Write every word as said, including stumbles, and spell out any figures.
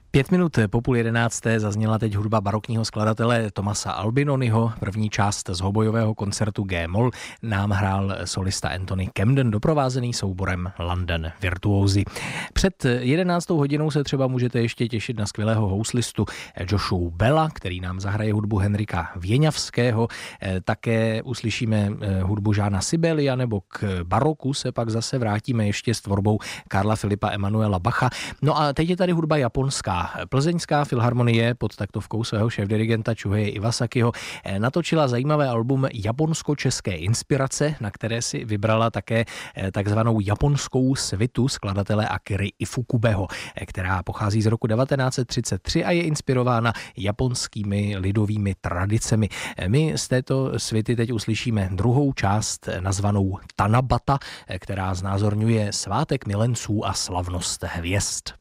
Pět minut po půl jedenácté zazněla teď hudba barokního skladatele Thomase Albinoniho. První část z hobojového koncertu G-moll nám hrál solista Anthony Camden, doprovázený souborem London Virtuózy. Před jedenáctou hodinou se třeba můžete ještě těšit na skvělého houslistu Joshu Bella, který nám zahraje hudbu Henrika Věňavského. Také uslyšíme hudbu Žána Sibelia, nebo k baroku se pak zase vrátíme ještě s tvorbou Karla Filipa Emanuela Bacha. No a teď je tady hudba japonská. Plzeňská filharmonie pod taktovkou svého šéfdirigenta Chuhei Iwasakiho natočila zajímavé album Japonsko-české inspirace, na které si vybrala také takzvanou japonskou svitu skladatele Akiry Ifukubeho, která pochází z roku devatenáct set třicet tři a je inspirována japonskými lidovými tradicemi. My z této svity teď uslyšíme druhou část nazvanou Tanabata, která znázorňuje svátek milenců a slavnost hvězd.